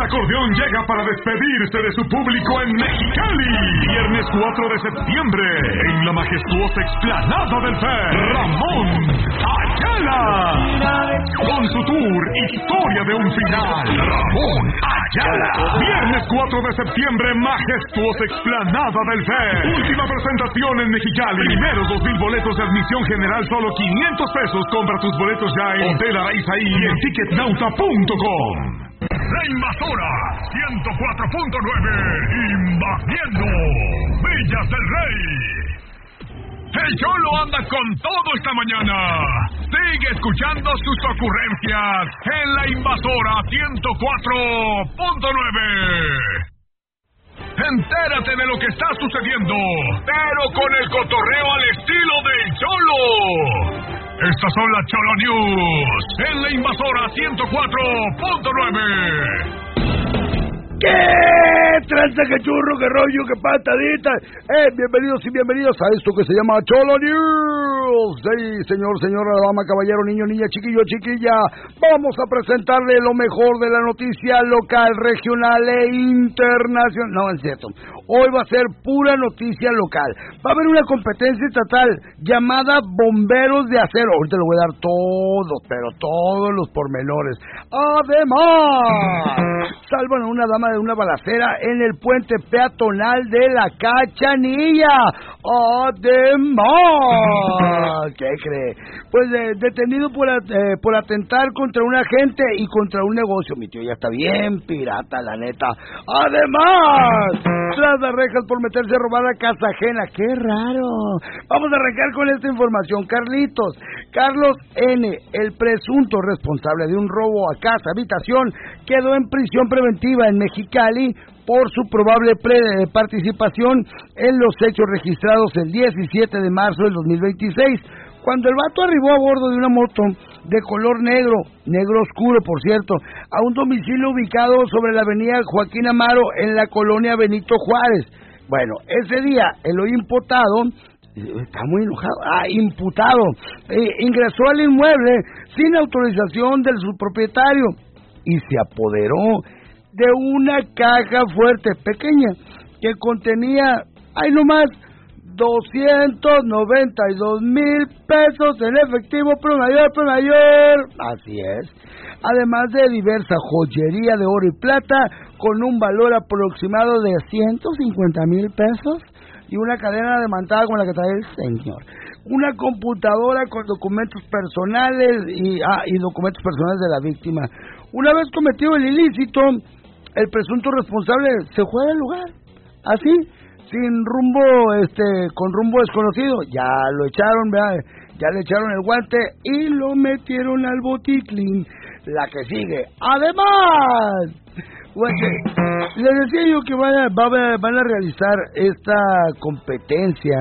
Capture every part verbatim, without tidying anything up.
Acordeón llega para despedirse de su público en Mexicali. Viernes cuatro de septiembre, en la majestuosa explanada del F E R, Ramón Ayala. Con su tour Historia de un Final, Ramón Ayala. Viernes cuatro de septiembre, majestuosa explanada del F E R. Última presentación en Mexicali. Primeros dos mil boletos de admisión general, solo quinientos pesos. Compra tus boletos ya en Hotel Araizaí y en ticket nauta punto com. La Invasora ciento cuatro punto nueve, invadiendo Villas del Rey. El Cholo anda con todo esta mañana. Sigue escuchando sus ocurrencias en La Invasora ciento cuatro punto nueve. Entérate de lo que está sucediendo, pero con el cotorreo al estilo del Cholo. Estas son las Cholo News en La Invasora ciento cuatro punto nueve. ¡Qué tranza, qué churro, qué rollo, qué patadita! Eh, bienvenidos y bienvenidos a esto que se llama Cholo News. Sí, señor, señora, dama, caballero, niño, niña, chiquillo, chiquilla. Vamos a presentarle lo mejor de la noticia local, regional e internacional. No, es cierto. Hoy va a ser pura noticia local. Va a haber una competencia estatal llamada Bomberos de Acero. Ahorita le voy a dar todos, pero todos los pormenores. Además, salvan a una dama de una balacera en el puente peatonal de la Cachanilla. Además, ¿qué cree? Pues eh, detenido por, eh, por atentar contra un agente y contra un negocio. Mi tío ya está bien pirata, la neta. Además, tras las rejas por meterse a robar a casa ajena. ¡Qué raro! Vamos a arrancar con esta información. Carlitos, Carlos N., el presunto responsable de un robo a casa, habitación, quedó en prisión preventiva en Mexicali por su probable pre- participación en los hechos registrados el diecisiete de marzo del dos mil veintiséis, cuando el vato arribó a bordo de una moto de color negro, negro oscuro por cierto, a un domicilio ubicado sobre la avenida Joaquín Amaro en la colonia Benito Juárez. Bueno, ese día el hoy imputado, está muy enojado, ah, imputado, eh, ingresó al inmueble sin autorización del subpropietario y se apoderó de una caja fuerte, pequeña, que contenía, ay nomás, doscientos noventa y dos mil pesos en efectivo pro mayor, pro mayor, así es, además de diversa joyería de oro y plata con un valor aproximado de ciento cincuenta mil pesos y una cadena demantada con la que trae el señor, una computadora con documentos personales y, ah, y documentos personales de la víctima. Una vez cometido el ilícito, el presunto responsable se fue del lugar, así, sin rumbo, este, con rumbo desconocido. Ya lo echaron, ¿verdad? Ya le echaron el guante y lo metieron al boticlín. La que sigue. Además, bueno, les decía yo que van a, van a realizar esta competencia,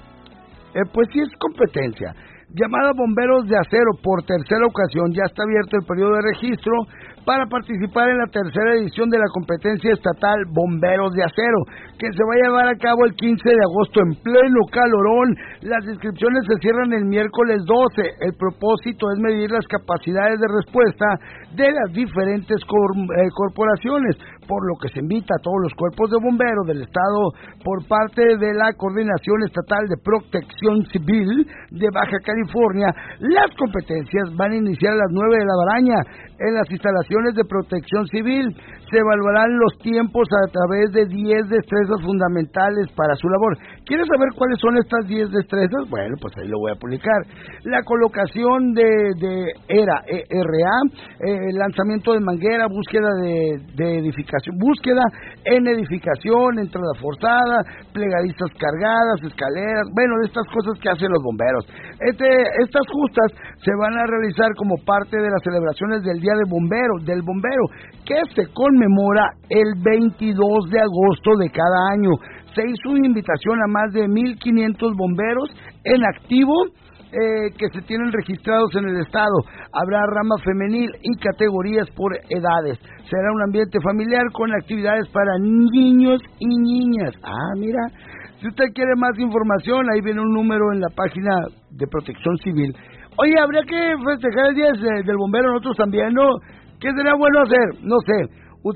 eh, pues sí es competencia, llamada Bomberos de Acero por tercera ocasión. Ya está abierto el periodo de registro para participar en la tercera edición de la competencia estatal Bomberos de Acero, que se va a llevar a cabo el quince de agosto en pleno calorón. Las inscripciones se cierran el miércoles doce. El propósito es medir las capacidades de respuesta de las diferentes cor eh, corporaciones, por lo que se invita a todos los cuerpos de bomberos del estado por parte de la Coordinación Estatal de Protección Civil de Baja California. Las competencias van a iniciar a las nueve de la mañana en las instalaciones de Protección Civil. Se evaluarán los tiempos a través de diez destrezas fundamentales para su labor. ¿Quieres saber cuáles son estas diez destrezas? Bueno, pues ahí lo voy a publicar. La colocación de, de ERA, E R A, eh, lanzamiento de manguera, búsqueda de, de edificación, búsqueda en edificación, entrada forzada, plegadizas cargadas, escaleras, bueno, de estas cosas que hacen los bomberos. Este, estas justas se van a realizar como parte de las celebraciones del Día de Bombero, del Bombero, que se conmemora el veintidós de agosto de cada año. Se hizo una invitación a más de mil quinientos bomberos en activo eh, que se tienen registrados en el estado. Habrá rama femenil y categorías por edades. Será un ambiente familiar con actividades para niños y niñas. Ah, mira, si usted quiere más información, ahí viene un número en la página de Protección Civil. Oye, habría que festejar el día del bombero nosotros también, ¿no? ¿Qué sería bueno hacer? No sé.